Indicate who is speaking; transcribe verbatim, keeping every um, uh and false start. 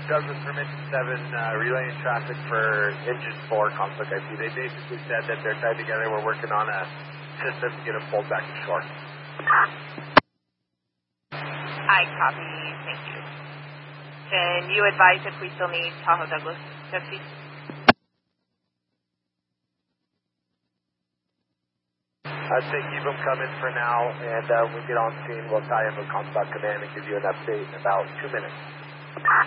Speaker 1: Douglas for Mission seven, uh, relaying traffic for Engine four conflict I P. They basically said that they're tied together. We're working on a system to get them pulled back to shore.
Speaker 2: I copy. Thank you. Can you advise if we still need Tahoe Douglas deputies?
Speaker 1: I'd say keep them coming for now, and uh, when we get on scene, we'll tie in with Comstock Command and give you an update in about two minutes.